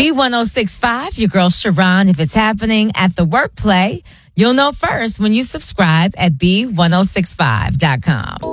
B1065, your girl Sharon. If it's happening at the workplace, you'll know first when you subscribe at B1065.com.